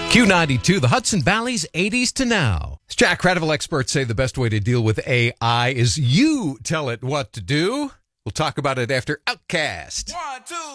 Q92, the Hudson Valley's 80s to now. As Jack Credible experts say the best way to deal with AI is you tell it what to do. We'll talk about it after Outcast. 1, 2.